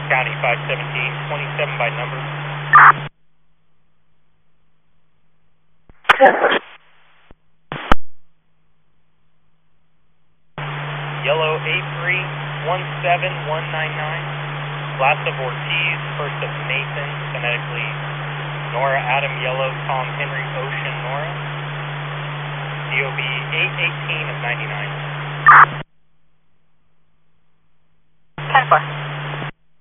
County 517, 27 by number. Yellow 8317199. Last of Ortiz, first of Nathan, phonetically Nora Adam Yellow, Tom Henry Ocean Nora. DOB 818 of 99.